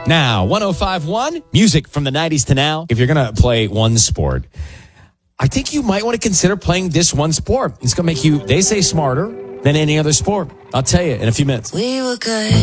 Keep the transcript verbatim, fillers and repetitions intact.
Now, one oh five point one, music from the nineties to now. If you're going to play one sport, I think you might want to consider playing this one sport. It's going to make you, they say, smarter than any other sport. I'll tell you in a few minutes. We were good.